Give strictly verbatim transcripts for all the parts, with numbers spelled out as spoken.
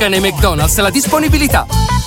nei McDonald's la disponibilità.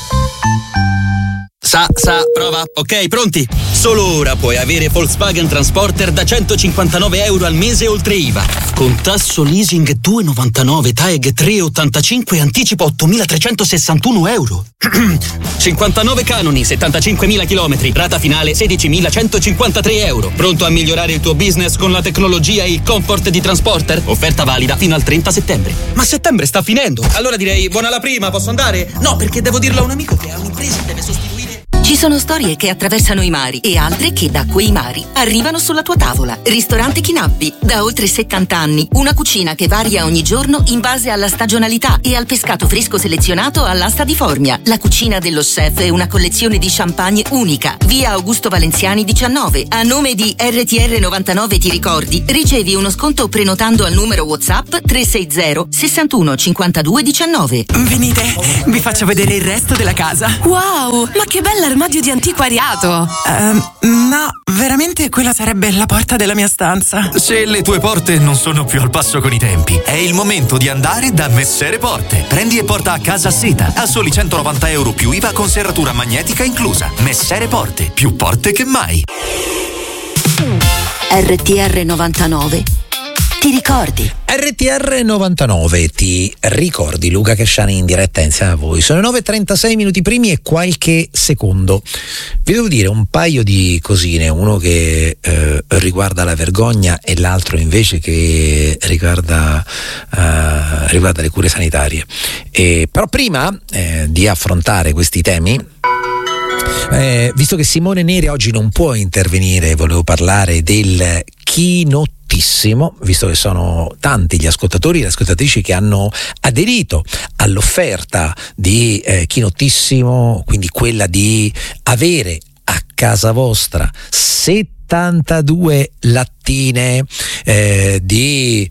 Sa, sa, prova. Ok, pronti? Solo ora puoi avere Volkswagen Transporter da centocinquantanove euro al mese oltre I V A. Con tasso leasing due virgola novantanove, T A E G tre virgola ottantacinque e anticipo ottomilatrecentosessantuno euro. cinquantanove canoni, settantacinquemila chilometri, rata finale sedicimilacentocinquantatré euro. Pronto a migliorare il tuo business con la tecnologia e il comfort di Transporter? Offerta valida fino al trenta settembre. Ma settembre sta finendo. Allora direi buona la prima, posso andare? No, perché devo dirlo a un amico che ha un'impresa e deve sostituire. Ci sono storie che attraversano i mari e altre che da quei mari arrivano sulla tua tavola. Ristorante Chinappi, da oltre settanta anni, una cucina che varia ogni giorno in base alla stagionalità e al pescato fresco selezionato all'asta di Formia. La cucina dello chef è una collezione di champagne unica. Via Augusto Valenziani diciannove. A nome di R T R novantanove Ti ricordi, ricevi uno sconto prenotando al numero WhatsApp tre sei zero sessantuno cinquantadue diciannove. Venite, vi faccio vedere il resto della casa. Wow, ma che bella armadio di antiquariato. Uh, no, veramente quella sarebbe la porta della mia stanza. Se le tue porte non sono più al passo con i tempi, è il momento di andare da Messere Porte. Prendi e porta a casa seta a soli centonovanta euro più I V A con serratura magnetica inclusa. Messere Porte, più porte che mai. R T R novantanove. Ti ricordi? R T R novantanove, ti ricordi? Luca Casciani in diretta insieme a voi. Sono nove e trentasei minuti primi e qualche secondo. Vi devo dire un paio di cosine, uno che eh, riguarda la vergogna e l'altro invece che riguarda, eh, riguarda le cure sanitarie. E, però prima eh, di affrontare questi temi, eh, visto che Simone Neri oggi non può intervenire, volevo parlare del Chinottissimo, visto che sono tanti gli ascoltatori e le ascoltatrici che hanno aderito all'offerta di eh, Chinottissimo, quindi quella di avere a casa vostra settantadue lattine eh, di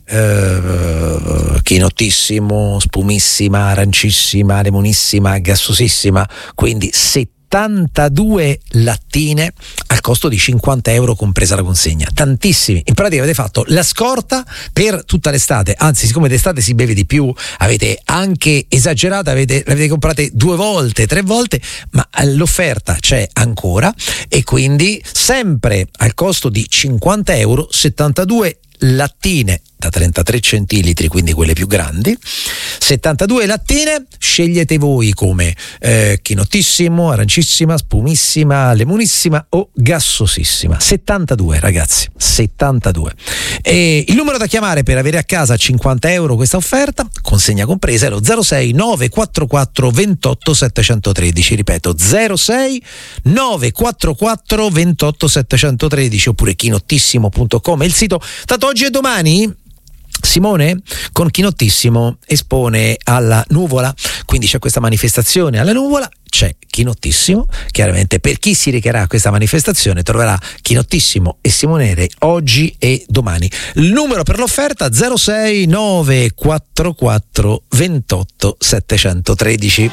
eh, Chinottissimo, spumissima, arancissima, lemonissima, gassosissima, quindi settantadue lattine al costo di cinquanta euro compresa la consegna. Tantissimi. In pratica avete fatto la scorta per tutta l'estate, anzi siccome d'estate si beve di più avete anche esagerato, avete, avete comprate due volte, tre volte, ma l'offerta c'è ancora e quindi sempre al costo di cinquanta euro settantadue lattine da trentatré centilitri, quindi quelle più grandi, settantadue lattine, scegliete voi come eh, Chinottissimo, arancissima, spumissima, lemonissima o gassosissima. settantadue ragazzi, settantadue. E il numero da chiamare per avere a casa cinquanta euro questa offerta, consegna compresa, è lo zero sei nove quattro quattro ventotto settecentotredici, ripeto zero sei nove quattro quattro ventotto settecentotredici, oppure chinottissimo punto com è il sito. Tanto oggi e domani Simone con Chinottissimo espone alla Nuvola, quindi c'è questa manifestazione alla Nuvola, c'è Chinottissimo, chiaramente per chi si recherà a questa manifestazione troverà Chinottissimo e Simone Neri oggi e domani. Il numero per l'offerta zero sei nove quattro quattro ventotto settecentotredici.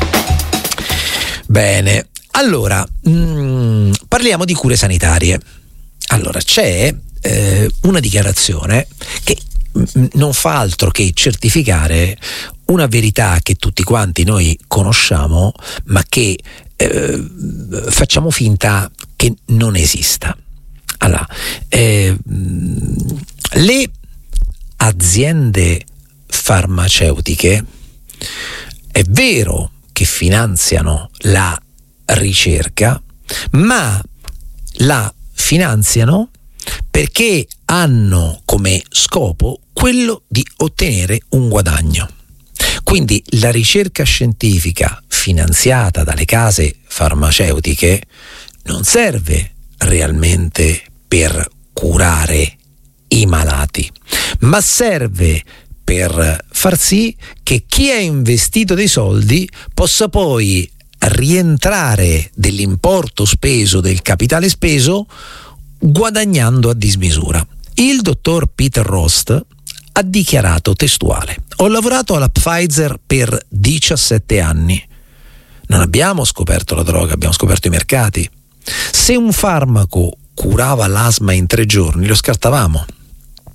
Bene, allora mh, parliamo di cure sanitarie. Allora c'è eh, una dichiarazione che non fa altro che certificare una verità che tutti quanti noi conosciamo, ma che eh, facciamo finta che non esista. Allora, eh, le aziende farmaceutiche è vero che finanziano la ricerca, ma la finanziano perché hanno come scopo quello di ottenere un guadagno. Quindi la ricerca scientifica finanziata dalle case farmaceutiche non serve realmente per curare i malati, ma serve per far sì che chi ha investito dei soldi possa poi rientrare dell'importo speso, del capitale speso, guadagnando a dismisura. Il dottor Peter Rost ha dichiarato testuale: ho lavorato alla Pfizer per diciassette anni, non abbiamo scoperto la droga, abbiamo scoperto i mercati. Se un farmaco curava l'asma in tre giorni lo scartavamo,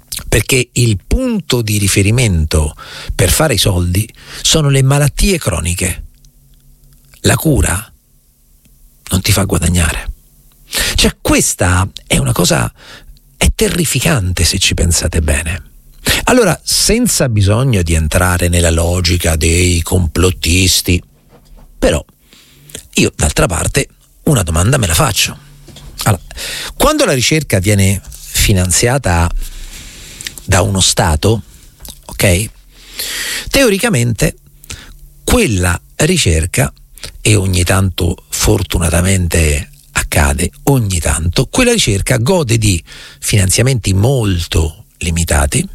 perché il punto di riferimento per fare i soldi sono le malattie croniche. La cura non ti fa guadagnare. Cioè, questa è una cosa, è terrificante se ci pensate bene. Allora, senza bisogno di entrare nella logica dei complottisti, però io d'altra parte una domanda me la faccio. Allora, quando la ricerca viene finanziata da uno Stato, ok? Teoricamente quella ricerca, e ogni tanto fortunatamente accade, ogni tanto quella ricerca gode di finanziamenti molto limitati,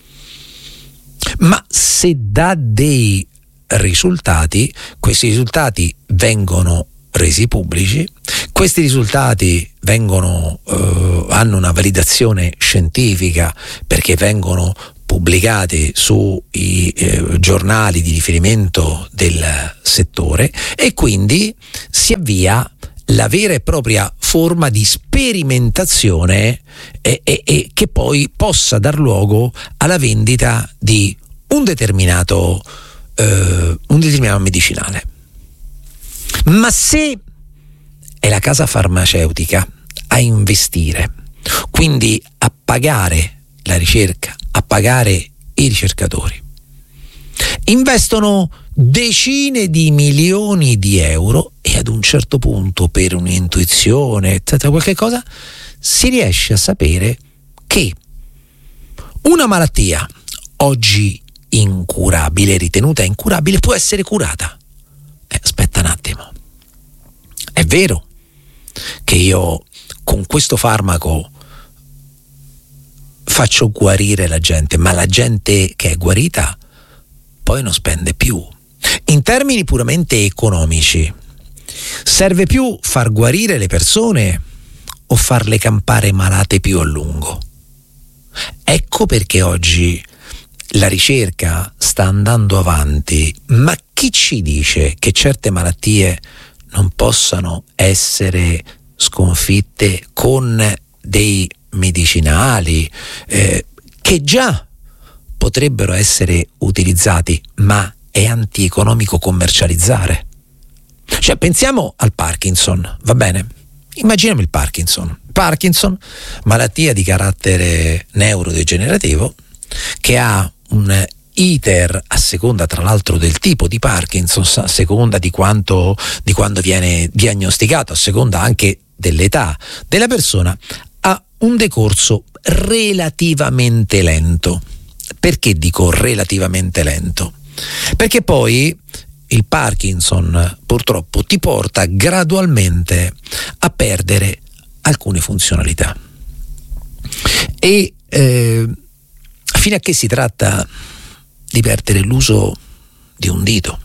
ma se dà dei risultati, questi risultati vengono resi pubblici, questi risultati vengono eh, hanno una validazione scientifica perché vengono pubblicati sui eh, giornali di riferimento del settore, e quindi si avvia la vera e propria forma di sperimentazione e, e, e che poi possa dar luogo alla vendita di un determinato eh, un determinato medicinale. Ma se è la casa farmaceutica a investire, quindi a pagare la ricerca, a pagare i ricercatori, investono decine di milioni di euro e ad un certo punto, per un'intuizione, eccetera, qualche cosa, si riesce a sapere che una malattia oggi incurabile, ritenuta incurabile, può essere curata. Eh, aspetta un attimo, è vero che io con questo farmaco faccio guarire la gente, ma la gente che è guarita poi non spende più. In termini puramente economici, serve più far guarire le persone o farle campare malate più a lungo? Ecco perché oggi la ricerca sta andando avanti, ma chi ci dice che certe malattie non possano essere sconfitte con dei medicinali eh, che già potrebbero essere utilizzati, ma è antieconomico commercializzare? Cioè, pensiamo al Parkinson, va bene? Immaginiamo il Parkinson. Parkinson, malattia di carattere neurodegenerativo, che ha un iter a seconda tra l'altro del tipo di Parkinson, a seconda di quanto di quando viene diagnosticato, a seconda anche dell'età della persona, ha un decorso relativamente lento. Perché dico relativamente lento? Perché poi il Parkinson purtroppo ti porta gradualmente a perdere alcune funzionalità, e eh, fino a che si tratta di perdere l'uso di un dito,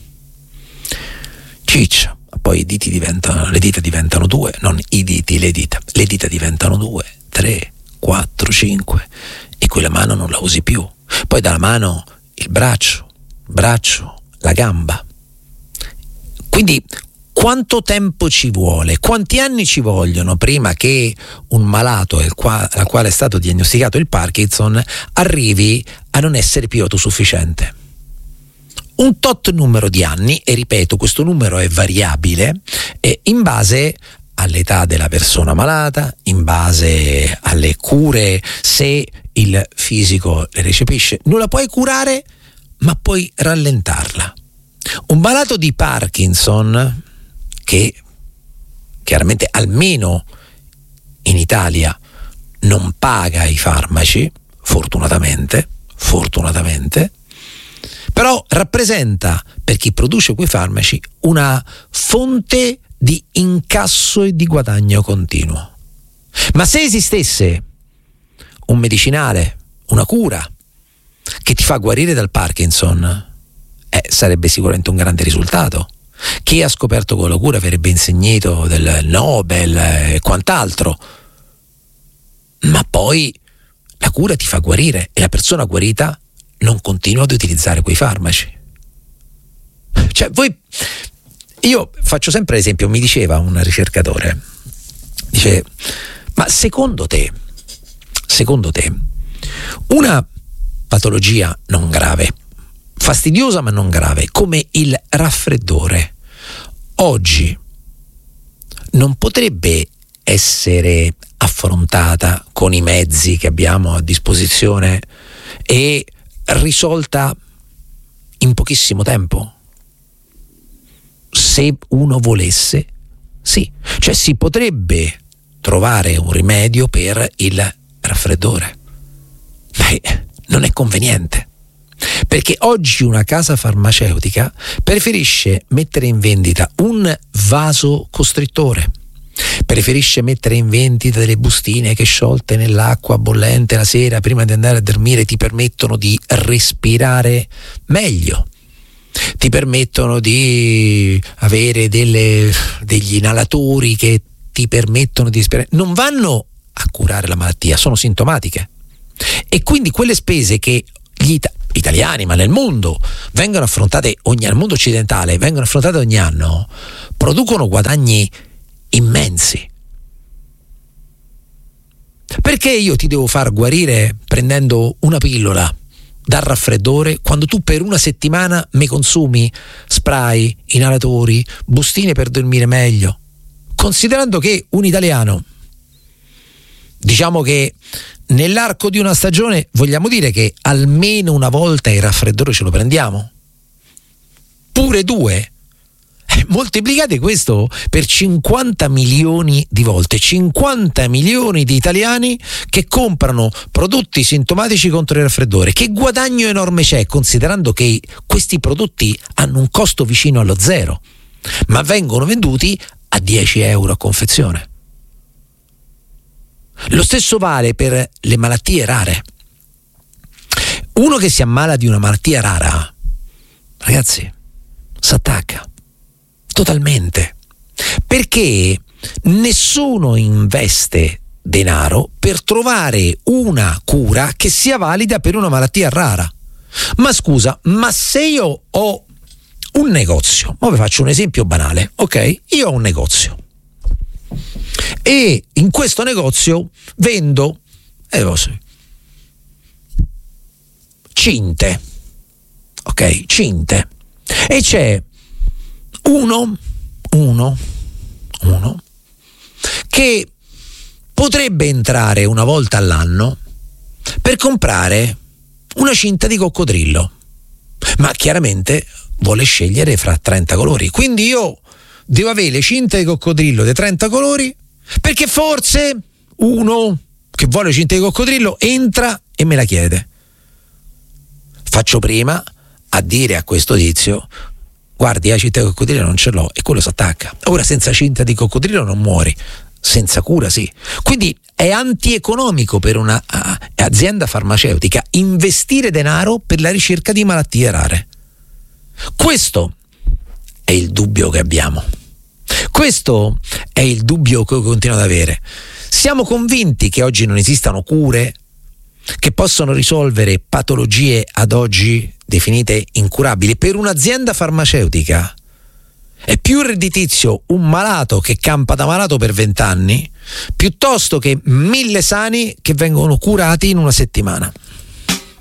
ciccia, poi i diti diventano, le dita diventano due, non i diti, le dita, le dita diventano due, tre, quattro, cinque, e quella mano non la usi più. Poi dalla mano il braccio, braccio, la gamba. Quindi quanto tempo ci vuole? Quanti anni ci vogliono prima che un malato al quale, al quale è stato diagnosticato il Parkinson arrivi a non essere più autosufficiente? Un tot numero di anni, e ripeto, questo numero è variabile eh, in base all'età della persona malata, in base alle cure, se il fisico le recepisce. Non la puoi curare, ma puoi rallentarla. Un malato di Parkinson, che chiaramente almeno in Italia non paga i farmaci, fortunatamente, fortunatamente, però rappresenta per chi produce quei farmaci una fonte di incasso e di guadagno continuo. Ma se esistesse un medicinale, una cura che ti fa guarire dal Parkinson, eh, sarebbe sicuramente un grande risultato. Chi ha scoperto quella cura verrebbe insignito del Nobel e quant'altro. Ma poi la cura ti fa guarire e la persona guarita non continua ad utilizzare quei farmaci. Cioè, voi, io faccio sempre l'esempio, mi diceva un ricercatore, dice: ma secondo te, secondo te, Una patologia non grave, fastidiosa ma non grave, come il raffreddore, oggi non potrebbe essere affrontata con i mezzi che abbiamo a disposizione e risolta in pochissimo tempo? Se uno volesse, sì, cioè si potrebbe trovare un rimedio per il raffreddore. Beh, non è conveniente, perché oggi una casa farmaceutica preferisce mettere in vendita un vasocostrittore, preferisce mettere in vendita delle bustine che, sciolte nell'acqua bollente la sera prima di andare a dormire, ti permettono di respirare meglio, ti permettono di avere delle, degli inalatori che ti permettono di respirare, non vanno a curare la malattia, sono sintomatiche. E quindi quelle spese che gli ita- italiani, ma nel mondo, vengono affrontate ogni anno, nel mondo occidentale vengono affrontate ogni anno, producono guadagni immensi. Perché io ti devo far guarire prendendo una pillola dal raffreddore quando tu per una settimana mi consumi spray, inalatori, bustine per dormire meglio? Considerando che un italiano, diciamo che nell'arco di una stagione, vogliamo dire che almeno una volta il raffreddore ce lo prendiamo? Pure due? Moltiplicate questo per cinquanta milioni di volte, cinquanta milioni di italiani che comprano prodotti sintomatici contro il raffreddore. Che guadagno enorme c'è, considerando che questi prodotti hanno un costo vicino allo zero, ma vengono venduti a dieci euro a confezione. Lo stesso vale per le malattie rare. Uno che si ammala di una malattia rara, ragazzi, s'attacca totalmente, perché nessuno investe denaro per trovare una cura che sia valida per una malattia rara. Ma scusa, ma se io ho un negozio, ora vi faccio un esempio banale, ok? Io ho un negozio e in questo negozio vendo eh, cinte, ok? Cinte, e c'è uno uno uno che potrebbe entrare una volta all'anno per comprare una cinta di coccodrillo, ma chiaramente vuole scegliere fra trenta colori, quindi io devo avere le cinte di coccodrillo dei trenta colori, perché forse uno che vuole cinta di coccodrillo entra e me la chiede. Faccio prima a dire a questo tizio: guardi, la cinta di coccodrillo non ce l'ho, e quello si attacca. Ora, senza cinta di coccodrillo non muori, senza cura sì. Quindi è antieconomico per una uh, azienda farmaceutica investire denaro per la ricerca di malattie rare. Questo è il dubbio che abbiamo. Questo è il dubbio che continuo ad avere. Siamo convinti che oggi non esistano cure che possono risolvere patologie ad oggi definite incurabili. Per un'azienda farmaceutica è più redditizio un malato che campa da malato per vent'anni piuttosto che mille sani che vengono curati in una settimana.